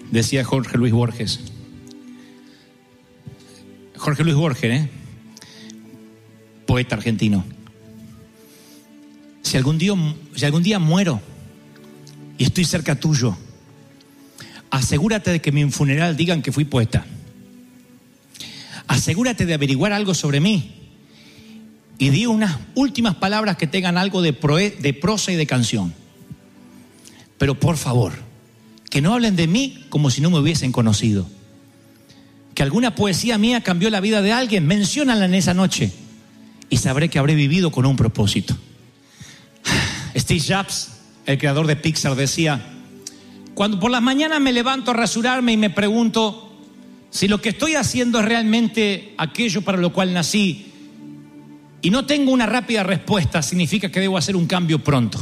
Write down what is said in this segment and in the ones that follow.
decía Jorge Luis Borges. Jorge Luis Borges, poeta argentino. Si algún día muero y estoy cerca tuyo, asegúrate de que en mi funeral digan que fui poeta. Asegúrate de averiguar algo sobre mí y di unas últimas palabras que tengan algo de prosa y de canción. Pero por favor, que no hablen de mí como si no me hubiesen conocido. Que alguna poesía mía cambió la vida de alguien, menciónala en esa noche y sabré que habré vivido con un propósito. Steve Jobs, el creador de Pixar, decía: cuando por las mañanas me levanto a rasurarme y me pregunto si lo que estoy haciendo es realmente aquello para lo cual nací y no tengo una rápida respuesta, significa que debo hacer un cambio pronto.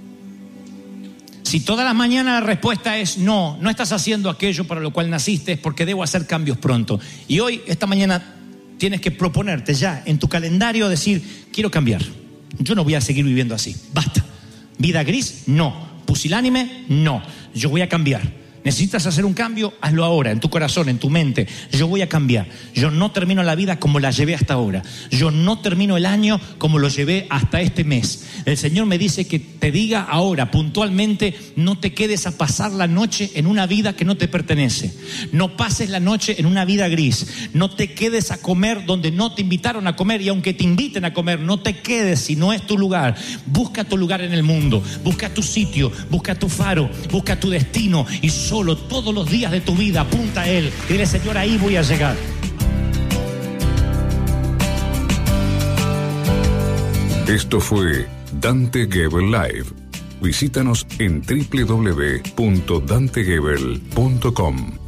Si todas las mañanas la respuesta es no estás haciendo aquello para lo cual naciste, es porque debo hacer cambios pronto. Y hoy, esta mañana, tienes que proponerte ya en tu calendario decir: quiero cambiar. Yo no voy a seguir viviendo así. Basta. Vida gris, no. Pusilánime, no. Yo voy a cambiar. ¿Necesitas hacer un cambio? Hazlo ahora, en tu corazón, en tu mente. Yo voy a cambiar. Yo no termino la vida como la llevé hasta ahora. Yo no termino el año como lo llevé hasta este mes. El Señor me dice que te diga ahora, puntualmente: no te quedes a pasar la noche en una vida que no te pertenece. No pases la noche en una vida gris. No te quedes a comer donde no te invitaron a comer. Y aunque te inviten a comer, no te quedes si no es tu lugar. Busca tu lugar en el mundo. Busca tu sitio. Busca tu faro. Busca tu destino. Y solo todos los días de tu vida apunta a Él y dile: Señor, ahí voy a llegar. Esto fue Dante Gebel Live. Visítanos en www.dantegebel.com.